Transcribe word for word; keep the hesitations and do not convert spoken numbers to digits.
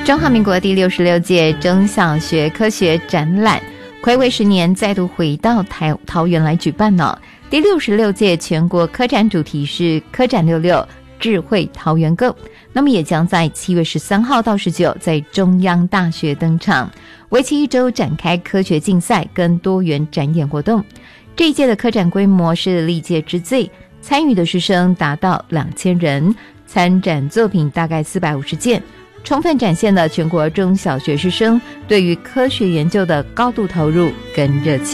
中华民国第六十六届中小学科学展览睽违十年再度回到台桃园来举办呢。第六十六届全国科展主题是科展六六智慧桃园购，那么也将在七月十三号到十九在中央大学登场，为期一周展开科学竞赛跟多元展演活动。这一届的科展规模是历届之最，参与的师生达到两千人，参展作品大概四百五十件，充分展现了全国中小学师生对于科学研究的高度投入跟热情。